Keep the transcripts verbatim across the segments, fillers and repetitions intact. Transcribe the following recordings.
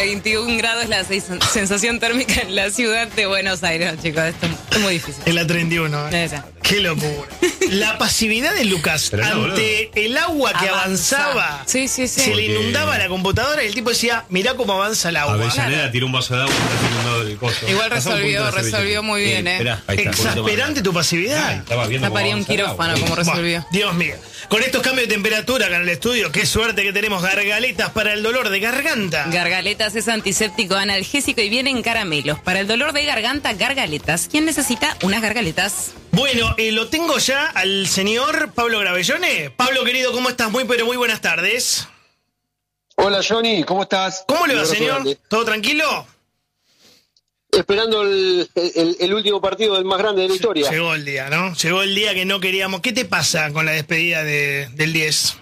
veintiún grados la sensación térmica en la ciudad de Buenos Aires, no, chicos, esto es muy difícil. En la treinta y uno, ¿eh? Esa. Qué locura. La pasividad de Lucas Pero no, ante boludo. el agua que Avanza. avanzaba. Sí, sí, sí. Se le Porque- inundaba la computadora y el tipo decía, mirá cómo avanza el agua. Avellaneda tiró un vaso de agua y está inundado el coso. Igual Pasá un resolvió, poquito la servilleta. resolvió muy bien, ¿eh? Esperá, ahí está, un poquito más. Exasperante tu Ay, pasividad. estaba viendo cómo Taparía un avanza el agua. quirófano como resolvió. Buah, Dios mío. Con estos cambios de temperatura acá en el estudio, qué suerte que tenemos gargaletas para el dolor de garganta. Gargaletas es antiséptico, analgésico y viene en caramelos. Para el dolor de garganta, gargaletas. ¿Quién necesita unas gargaletas? Bueno, eh, lo tengo ya al señor Pablo Gravellone. Pablo, querido, ¿cómo estás? Muy, pero muy buenas tardes. Hola Johnny, ¿cómo estás? ¿Cómo le va, Un abrazo señor? grande. ¿Todo tranquilo? Esperando el, el- el último partido del más grande de la historia. Llegó el día, ¿no? Llegó el día que no queríamos. ¿Qué te pasa con la despedida de, del diez?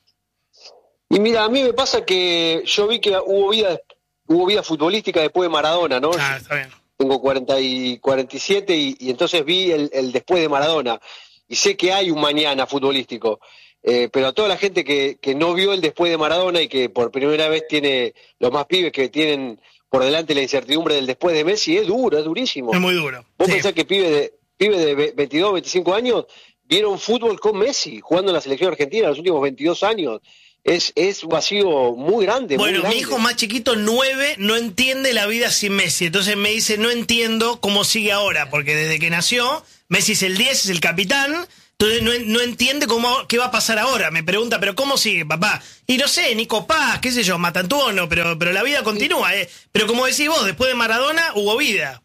Y mira, a mí me pasa que yo vi que hubo vida, hubo vida futbolística después de Maradona, ¿no? Ah, está bien. Tengo cuarenta y cuarenta y siete y, y entonces vi el, el después de Maradona. Y sé que hay un mañana futbolístico. Eh, pero a toda la gente que, que no vio el después de Maradona y que por primera vez tiene los más pibes que tienen por delante la incertidumbre del después de Messi, es duro, es durísimo. Es muy duro. Vos Sí. pensás que pibes de, pibes de ve- veintidós, veinticinco años vieron fútbol con Messi, jugando en la selección argentina los últimos veintidós años. Es, es un vacío muy grande. Bueno, muy grande. mi hijo más chiquito, nueve, no entiende la vida sin Messi. Entonces me dice, no entiendo cómo sigue ahora, porque desde que nació, Messi es el diez, es el capitán. Entonces no, no entiende cómo qué va a pasar ahora. Me pregunta, ¿pero cómo sigue, papá? Y no sé, Nico Paz, qué sé yo, Matantuono, pero, pero la vida continúa. ¿eh? Pero como decís vos, después de Maradona hubo vida.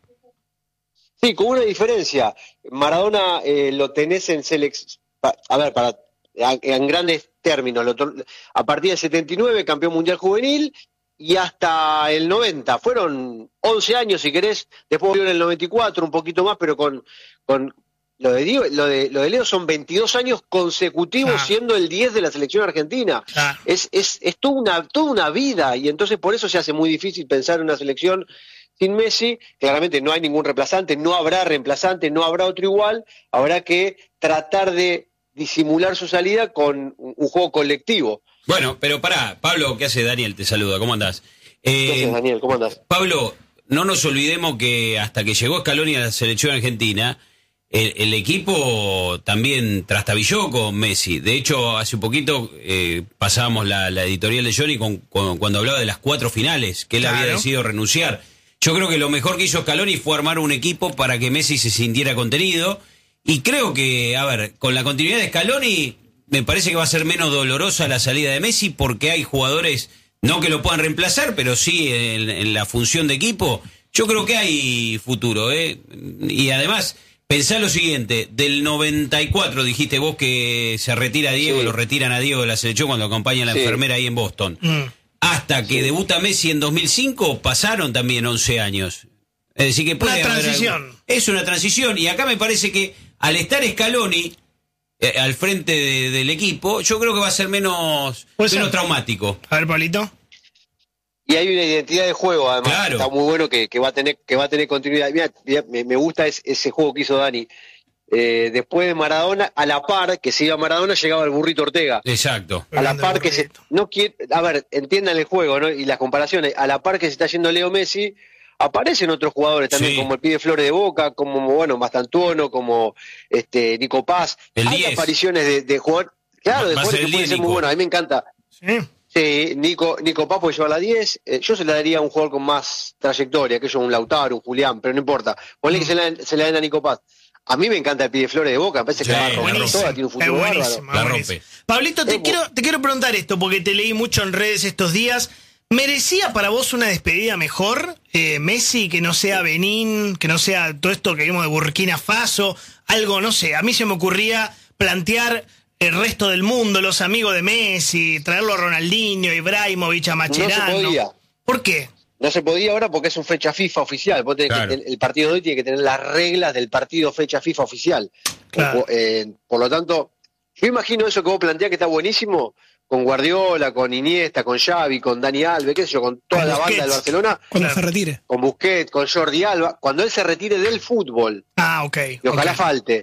Sí, con una diferencia. Maradona eh, lo tenés en selección. A ver, para a- en grandes términos, lo to- a partir del setenta y nueve, campeón mundial juvenil, y hasta el noventa. Fueron once años, si querés. Después volvió en el noventa y cuatro, un poquito más, pero con. con lo de, Dio- lo, de, lo de Leo son veintidós años consecutivos Ah. siendo el diez de la selección argentina. Ah. Es, es, es toda, una, toda una vida, y entonces por eso se hace muy difícil pensar en una selección sin Messi. Claramente no hay ningún reemplazante, no habrá reemplazante, no habrá otro igual. Habrá que tratar de disimular su salida con un, un juego colectivo. Bueno, pero pará, Pablo, ¿qué hace? Daniel te saluda, ¿cómo andás? Eh, Entonces, Daniel, ¿cómo andás? Pablo, no nos olvidemos que hasta que llegó Scaloni a la selección argentina, el, el equipo también trastabilló con Messi. De hecho, hace un poquito eh, pasábamos la, la editorial de Johnny con, con- cuando hablaba de las cuatro finales, que él Claro. había decidido renunciar. Yo creo que lo mejor que hizo Scaloni fue armar un equipo para que Messi se sintiera contenido. Y creo que, a ver, con la continuidad de Scaloni, me parece que va a ser menos dolorosa la salida de Messi porque hay jugadores, no que lo puedan reemplazar, pero sí en, en la función de equipo. Yo creo que hay futuro, ¿eh? Y además, pensá lo siguiente, del noventa y cuatro dijiste vos que se retira Diego, Sí. lo retiran a Diego de la selección cuando acompaña a la Sí. enfermera ahí en Boston. Mm. Hasta que debuta Messi en dos mil cinco, pasaron también once años. Es decir, que puede Una haber transición. algo- Es una transición, y acá me parece que al estar Scaloni eh, al frente de- del equipo, yo creo que va a ser menos, Puede menos ser. traumático. A ver, Pablito. Y hay una identidad de juego, además. Claro. Está muy bueno que, que va a tener que va a tener continuidad. Mirá, mirá, me, me gusta es- ese juego que hizo Dani. Eh, después de Maradona, a la par que se iba Maradona, llegaba el Burrito Ortega. Exacto. A la Grande par que se, Burrito. no quiere, a ver, entiendan el juego, ¿no? Y las comparaciones, a la par que se está yendo Leo Messi, aparecen otros jugadores también, Sí. como el pibe Flores de Boca, como, bueno, Mastantuono, como este Nico Paz. El Hay diez. apariciones de, de jugadores, claro, de Va a jugadores ser que el pueden diez, ser muy Nico. buenos. A mí me encanta. Sí. Sí, Nico, Nico Paz puede llevar la diez. Eh, yo se la daría a un jugador con más trayectoria, que yo un Lautaro, un Julián, pero no importa. Ponle que se la, se la den a Nico Paz. A mí me encanta el pibe Flores de Boca, me parece Sí, que la va a romper buenísimo. toda, tiene un Es futuro bárbaro. buenísimo, La es buenísimo. rompe. Pablito, te Es bu- quiero, te quiero preguntar esto, porque te leí mucho en redes estos días. ¿Merecía para vos una despedida mejor? Eh, Messi, que no sea Benín, que no sea todo esto que vimos de Burkina Faso, algo, no sé, a mí se me ocurría plantear el resto del mundo, los amigos de Messi, traerlo a Ronaldinho, Ibrahimovic, a Macherano. No se podía. ¿Por qué? No se podía ahora porque es un fecha FIFA oficial. Vos tenés Claro. que ten- el partido de hoy tiene que tener las reglas del partido fecha FIFA oficial. Claro. O- eh, por lo tanto, yo imagino eso que vos planteás que está buenísimo, con Guardiola, con Iniesta, con Xavi, con Dani Alves, qué sé yo, con toda Con la Busquets. banda del Barcelona, Cuando Claro. se retire. con Busquets, con Jordi Alba, cuando él se retire del fútbol, Ah, ok. y ojalá ok. falte,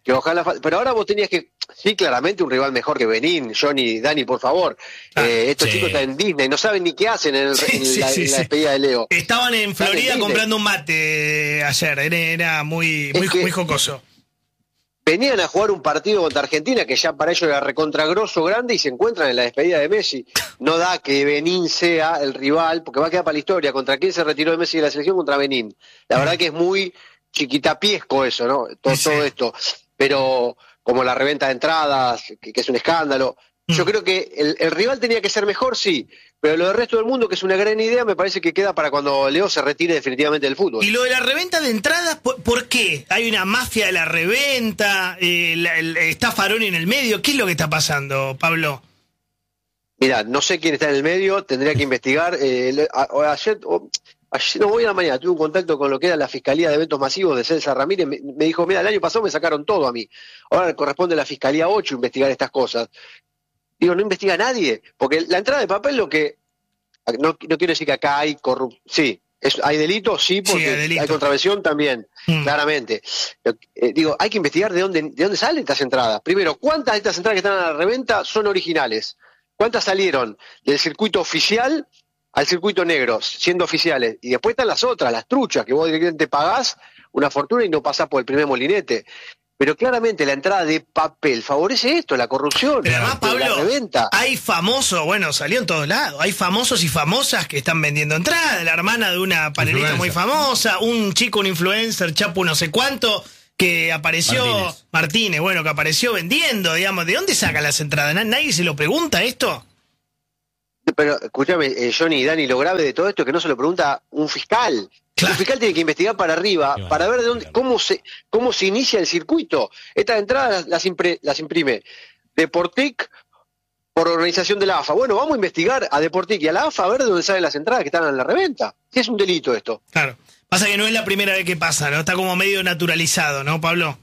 que ojalá, pero ahora vos tenías que, sí, claramente un rival mejor que Benín, Johnny, Dani, por favor. Ah, eh, estos sí. chicos están en Disney, no saben ni qué hacen en, el, Sí, en sí, la, sí, en la sí. despedida de Leo. Estaban en Están Florida Disney. comprando un mate ayer, era, era muy, muy, Es que- muy jocoso. Venían a jugar un partido contra Argentina que ya para ellos era recontragroso, grande, y se encuentran en la despedida de Messi. No da que Benín sea el rival, porque va a quedar para la historia. ¿Contra quién se retiró de Messi de la selección? Contra Benín. La verdad que es muy chiquitapiesco eso, ¿no? Todo, Sí. todo esto. Pero como la reventa de entradas, que, que es un escándalo. Yo Mm. creo que el, el rival tenía que ser mejor, sí. Pero lo del resto del mundo, que es una gran idea, me parece que queda para cuando Leo se retire definitivamente del fútbol. Y lo de la reventa de entradas, ¿por, por qué? ¿Hay una mafia de la reventa? Eh, la- el- ¿Está Faroni en el medio? ¿Qué es lo que está pasando, Pablo? Mira, no sé quién está en el medio, tendría que investigar. Eh, le- a- o ayer, o- ayer, no, hoy a la mañana tuve un contacto con lo que era la Fiscalía de Eventos Masivos de César Ramírez. Me, me dijo, mira, el año pasado me sacaron todo a mí. Ahora corresponde a la Fiscalía ocho investigar estas cosas. Digo, no investiga nadie, porque la entrada de papel lo que... No, no quiero decir que acá hay corrupción. Sí, es- hay delitos, sí, porque Sí, hay delito. hay contravención también, Mm. claramente. Lo que- eh, digo, hay que investigar de dónde, de dónde salen estas entradas. Primero, ¿cuántas de estas entradas que están a la reventa son originales? ¿Cuántas salieron del circuito oficial al circuito negro, siendo oficiales? Y después están las otras, las truchas, que vos directamente pagás una fortuna y no pasás por el primer molinete. Pero claramente la entrada de papel favorece esto, la corrupción, Pero además, de la Pablo, reventa. hay famosos, bueno, salió en todos lados, hay famosos y famosas que están vendiendo entradas, la hermana de una panelista Influencer. muy famosa, un chico, un influencer, Chapu no sé cuánto, que apareció, Martínez. Martínez, bueno, que apareció vendiendo, digamos, ¿de dónde sacan las entradas? ¿Na- ¿Nadie se lo pregunta esto? Pero escúchame, eh, Johnny y Dani, lo grave de todo esto es que no se lo pregunta un fiscal. Claro. Un fiscal tiene que investigar para arriba, Claro. para ver de dónde, cómo se, cómo se inicia el circuito. Estas entradas las, las, impre- las imprime Deportic por organización de la A F A. Bueno, vamos a investigar a Deportic y a la A F A a ver de dónde salen las entradas que están en la reventa. Si es un delito esto. Claro. Pasa que no es la primera vez que pasa, ¿no? Está como medio naturalizado, ¿no, Pablo?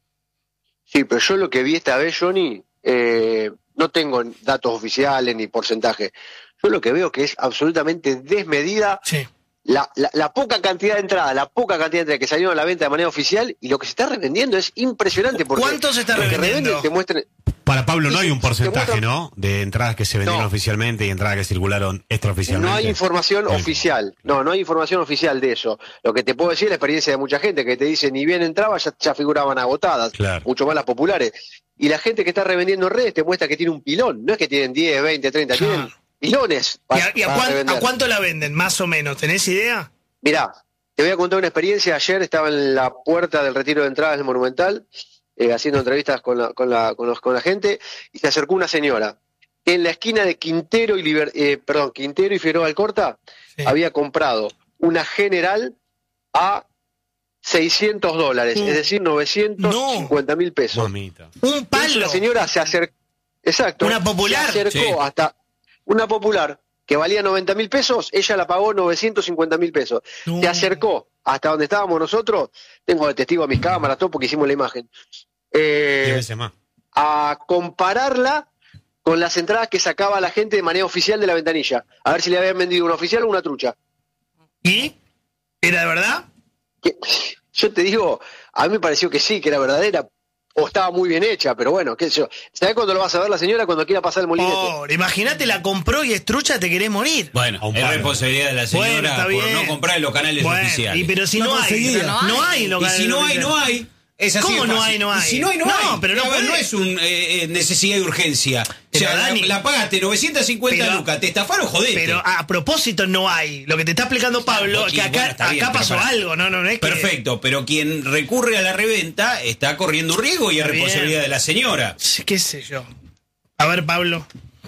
Sí, pero yo lo que vi esta vez, Johnny, eh, no tengo datos oficiales ni porcentaje. Yo lo que veo que es absolutamente desmedida Sí. la, la, la poca cantidad de entradas, la poca cantidad de entradas que salieron a la venta de manera oficial, y lo que se está revendiendo es impresionante. Porque ¿Cuánto se está lo que revendiendo? revenden te muestran- Para Pablo, no Sí, hay un sí, te porcentaje, muestran- ¿no? De entradas que se vendieron No. oficialmente y entradas que circularon extraoficialmente. No hay información No hay. oficial, no, no hay información oficial de eso. Lo que te puedo decir es la experiencia de mucha gente que te dice ni bien entraba, ya, ya figuraban agotadas, Claro. mucho más las populares. Y la gente que está revendiendo en redes te muestra que tiene un pilón, no es que tienen diez, veinte, treinta, Claro. tienen pilones ¿Y para, a, y a para cuán- revender. a cuánto la venden, más o menos? ¿Tenés idea? Mirá, te voy a contar una experiencia. Ayer estaba en la puerta del retiro de entradas del Monumental, eh, haciendo entrevistas con la, con, la, con, los- con la gente, y se acercó una señora. En la esquina de Quintero y Liber- eh, perdón, Quintero y Figueroa Alcorta, Sí. había comprado una General a seiscientos dólares, Mm. es decir, novecientos cincuenta mil pesos. Mamita. Un Entonces palo. la señora se acercó, exacto, Una popular. se acercó Sí. hasta una popular que valía noventa mil pesos, ella la pagó novecientos cincuenta mil pesos. No. Se acercó hasta donde estábamos nosotros, tengo de testigo a mis cámaras, todo porque hicimos la imagen, eh, Diez veces más. a compararla con las entradas que sacaba la gente de manera oficial de la ventanilla, a ver si le habían vendido una oficial o una trucha. ¿Y? ¿Era de verdad? Que- yo te digo, a mí me pareció que sí, que era verdadera, o estaba muy bien hecha, pero bueno, qué sé yo. ¿Sabés cuándo lo vas a ver la señora? Cuando quiera pasar el molinete. Pobre, imagínate, la compró y es trucha, te querés morir. Bueno, A un es palo. responsabilidad de la señora Bueno, está por bien. no comprar en los canales Bueno, oficiales. y pero si No no, hay, conseguía. no, no hay, Y locales si no hay, oficiales. no hay. Es así ¿Cómo de no fácil. hay, no hay? Y si no hay, no, No, hay. pero no A ver, podés. no es un eh, eh, necesidad de urgencia. O Pero, sea, la, Dani, la pagaste novecientos cincuenta pero- lucas, te estafaron, jodete. Pero a propósito no hay. Lo que te está explicando Pablo es Y que acá, bueno, está acá bien, pero pasó para- algo, no, no, no es que... Perfecto, pero quien recurre a la reventa está corriendo un riesgo y es Está bien. responsabilidad de la señora. Sí, qué sé yo. A ver, Pablo.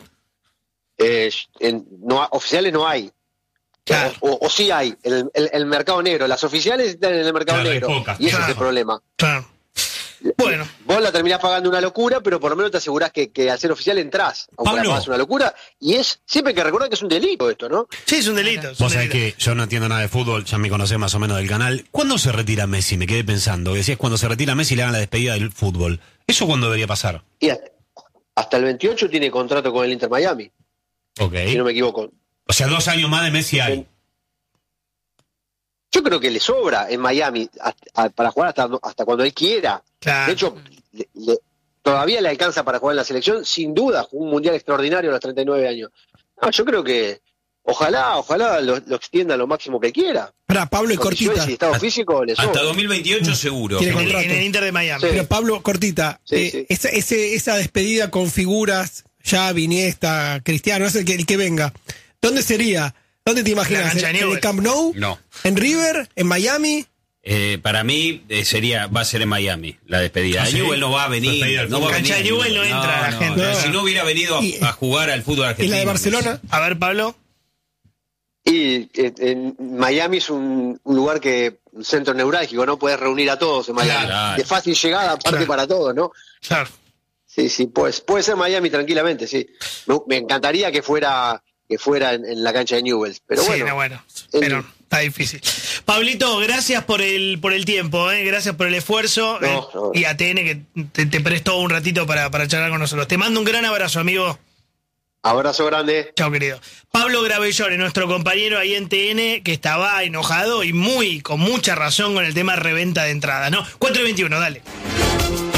Eh, en- no, ha- oficiales no hay. Claro. O, o sí hay, el, el- el mercado negro. Las oficiales están en el mercado Claro, hay negro. pocas. Y ese Claro. es el problema. Claro. Bueno, Vos la terminás pagando una locura, pero por lo menos te asegurás que, que al ser oficial entrás. Aunque la Pablo. pagas una locura. Y es, siempre hay que recordar que es un delito esto, ¿no? sí, es un delito. es un Vos sabés delito. que yo no entiendo nada de fútbol, ya me conocés más o menos del canal. ¿Cuándo se retira Messi? Me quedé pensando. Decías cuando se retira Messi le hagan la despedida del fútbol. ¿Eso cuándo debería pasar? Y hasta, hasta el veintiocho tiene contrato con el Inter Miami, Ok. si no me equivoco. O sea, dos años más de Messi hay. Yo creo que le sobra en Miami hasta- a- para jugar hasta, hasta cuando él quiera. Claro. De hecho, le- le- todavía le alcanza para jugar en la selección, sin duda, jugó un mundial extraordinario a los treinta y nueve años. No, yo creo que ojalá, ojalá lo, lo extienda lo máximo que quiera. Para Pablo y Condiciones cortita. y estado físico le Hasta sobra. dos mil veintiocho seguro. Tiene En el, contrato. en el Inter de Miami. Sí. Pero Pablo, cortita. Sí, eh, sí. Esa, ese- esa despedida con figuras, ya Iniesta, Cristiano, es el que, el que venga. ¿Dónde sería? ¿Dónde te imaginas? cancha de ¿En, en el Newell's. Camp Nou? No. ¿En River? ¿En Miami? Eh, para mí eh, sería va a ser en Miami la despedida. ¿Ah, sí? Newell no va a venir. Despedida del No va a fútbol. venir. Cancha de Newell no entra la gente. no, si no hubiera venido a, Y- a jugar al fútbol ¿Y argentino. la de Barcelona? A ver, Pablo. Y eh, en Miami es un, un lugar que, un centro neurálgico, ¿no? Puedes reunir a todos en Miami. Claro. De fácil llegada, aparte Claro. para todos, ¿no? Claro. Sí, sí, pues, puede ser Miami tranquilamente, sí. Me, me encantaría que fuera que fuera en, en la cancha de Newell's, pero sí, bueno. no, bueno. el- Pero está difícil. Pablito, gracias por el por el tiempo, ¿eh? Gracias por el esfuerzo. No, eh, no. Y a T N que te, te prestó un ratito para, para charlar con nosotros. Te mando un gran abrazo, amigo. Abrazo grande. Chao, querido. Pablo Gravellone, nuestro compañero ahí en T N, que estaba enojado y muy, con mucha razón con el tema reventa de entradas, ¿no? cuatro y veintiuno, dale.